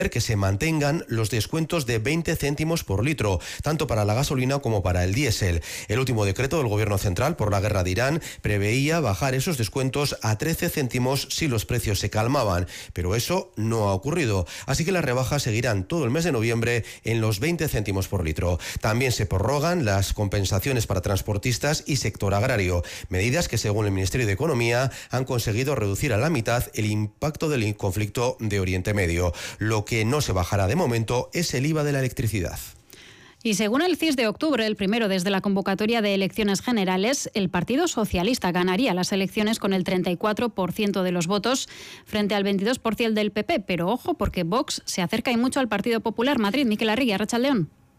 que se mantengan los descuentos de 20 céntimos por litro, tanto para la gasolina como para el diésel. El último decreto del Gobierno central por la guerra de Irán preveía bajar esos descuentos a 13 céntimos si los precios se calmaban, pero eso no ha ocurrido, así que las rebajas seguirán todo el mes de noviembre en los 20 céntimos por litro. También se prorrogan las compensaciones para transportistas y sector agrario, medidas que según el Ministerio de Economía han conseguido reducir a la mitad el impacto del conflicto de Oriente Medio. Lo que no se bajará de momento es el IVA de la electricidad. Y según el CIS de octubre, el primero desde la convocatoria de elecciones generales, el Partido Socialista ganaría las elecciones con el 34% de los votos frente al 22% del PP. Pero ojo, porque Vox se acerca y mucho al Partido Popular. Madrid, Miquel Arregui, Arratsaldeon.